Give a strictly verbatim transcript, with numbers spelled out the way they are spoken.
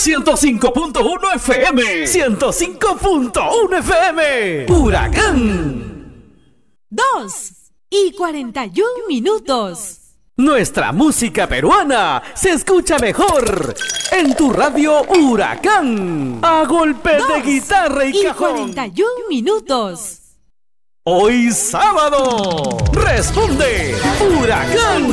ciento cinco punto uno F M. ciento cinco punto uno F M. Huracán. Dos y cuarenta y un minutos. Nuestra música peruana se escucha mejor en tu radio Huracán. A golpe Dos de guitarra y, y cajón. cuarenta y un minutos. Hoy sábado. Responde Huracán.